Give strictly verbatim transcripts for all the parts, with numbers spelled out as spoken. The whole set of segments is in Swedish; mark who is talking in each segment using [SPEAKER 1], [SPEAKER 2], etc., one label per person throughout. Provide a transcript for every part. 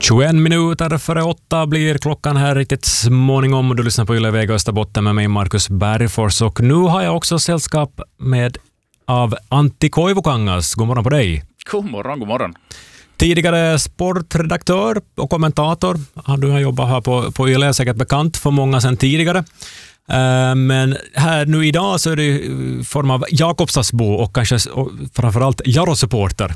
[SPEAKER 1] tjugoett minuter före åtta blir klockan här riktigt småningom och du lyssnar på Yle Vega Österbotten med mig Marcus Bergfors, och nu har jag också sällskap med av Antti Koivukangas. God morgon på dig.
[SPEAKER 2] God morgon, god morgon.
[SPEAKER 1] Tidigare sportredaktör och kommentator. Du har jobbat här på, på Yle, säkert bekant för många sedan tidigare. Uh, men här nu idag så är det i form av Jakobsasbo och kanske och framförallt Jaro-supporter.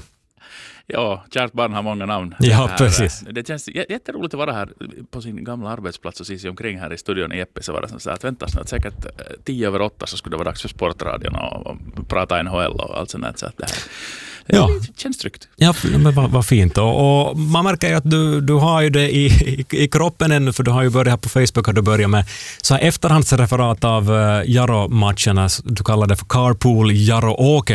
[SPEAKER 2] Ja, kärt barn har många namn.
[SPEAKER 1] Ja,
[SPEAKER 2] det
[SPEAKER 1] precis.
[SPEAKER 2] Det känns jätteroligt att vara här på sin gamla arbetsplats och se sig omkring här i studion i Eppe. Så var det så att vänta snart, säkert tio över åtta så skulle det vara dags för sportradion och, och prata N H L och allt sånt där. Så att det här det ja. känns tryggt.
[SPEAKER 1] Ja, men vad, vad fint. Och, och man märker ju att du, du har ju det i, i, i kroppen ännu, för du har ju börjat på Facebook och du börjar med så här efterhandsreferat av uh, Jaro-matcherna. Du kallar det för Carpool Jaro-åke.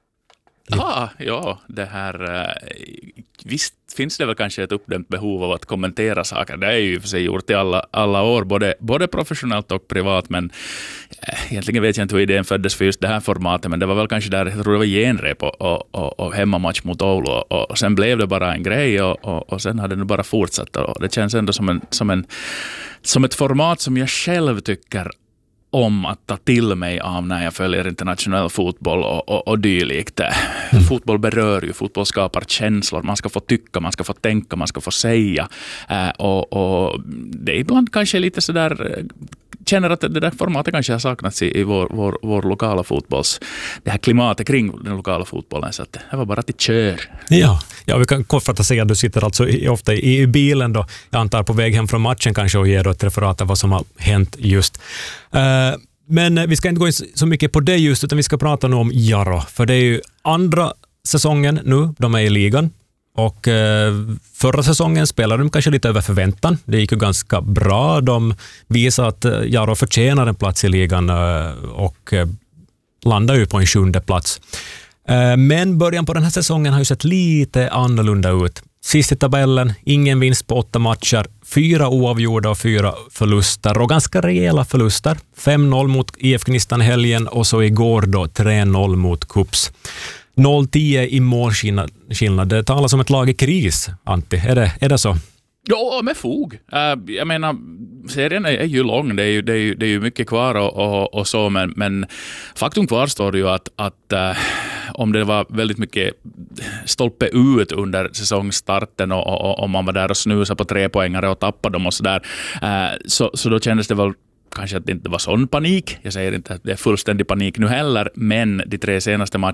[SPEAKER 2] Ah, ja, det här uh, visst finns det väl kanske ett uppdämt behov av att kommentera saker. Det är ju för sig gjort i alla, alla år, både, både professionellt och privat, men äh, egentligen vet jag inte hur idén föddes för just det här formatet, men det var väl kanske där, jag tror det var genrep och, och, och, och hemmamatch mot Oulu, och, och sen blev det bara en grej och, och, och sen hade det bara fortsatt, och det känns ändå som, en, som, en, som ett format som jag själv tycker om att ta till mig av när jag följer internationell fotboll och, och, och dylikt. Mm. Fotboll berör ju, fotboll skapar känslor, man ska få tycka, man ska få tänka, man ska få säga. Äh, och, och det är ibland kanske lite sådär, känner att det där formatet kanske har saknats i, i vår, vår, vår lokala fotbolls, det här klimatet kring den lokala fotbollen, så att det var bara till kör.
[SPEAKER 1] Ja, ja, vi kan kortfattat säga att du sitter alltså i, ofta i, i bilen då, jag antar på väg hem från matchen kanske, och ger då ett referat av vad som har hänt just. Uh, men vi ska inte gå in så mycket på det just, utan vi ska prata nu om Jaro, för det är ju andra säsongen nu, de är i ligan. Och eh, förra säsongen spelade de kanske lite över förväntan. Det gick ju ganska bra. De visade att eh, Jaro förtjänar en plats i ligan eh, och eh, landar ju på en sjunde plats. Eh, men början på den här säsongen har ju sett lite annorlunda ut. Sist i tabellen, ingen vinst på åtta matcher, fyra oavgjorda och fyra förluster, och ganska rejäla förluster. fem noll mot I F Gnistan helgen och så igår då tre noll mot Kups. noll tio i målskillnad. Det talas om ett lag i kris, Antti. Är det, är det så?
[SPEAKER 2] Ja, med fog. Uh, jag menar, serien är, är ju lång. Det är ju, det är ju, det är ju mycket kvar och, och, och så, men, men faktum kvarstår ju att, att uh, om det var väldigt mycket stolpe ut under säsongstarten och, och, och man var där och snusade på tre poängare och tappade dem och sådär, uh, så, så då kändes det väl kanske att det inte var sån panik. Jag säger inte att det är fullständig panik nu heller, men de tre senaste matcherna